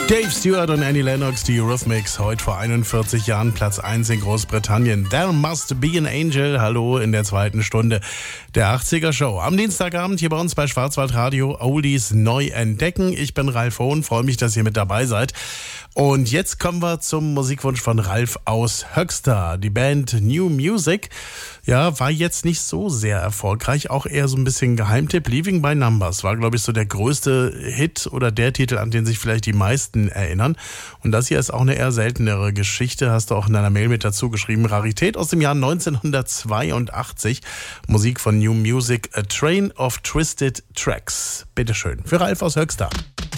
Dave Stewart und Annie Lennox, die Eurythmics, heute vor 41 Jahren Platz 1 in Großbritannien. There Must Be an Angel, hallo in der zweiten Stunde der 80er Show. Am Dienstagabend hier bei uns bei Schwarzwaldradio Oldies neu entdecken. Ich bin Ralf Hohn, freue mich, dass ihr mit dabei seid. Und jetzt kommen wir zum Musikwunsch von Ralf aus Höxter. Die Band New Music, ja, war jetzt nicht so sehr erfolgreich, auch eher so ein bisschen Geheimtipp. Leaving by Numbers war, glaube ich, so der größte Hit oder der Titel, an den sich vielleicht die meisten erinnern. Und das hier ist auch eine eher seltenere Geschichte, hast du auch in deiner Mail mit dazu geschrieben. Rarität aus dem Jahr 1982. Musik von New Music, A Train of Twisted Tracks. Bitteschön. Für Ralf aus Höxter.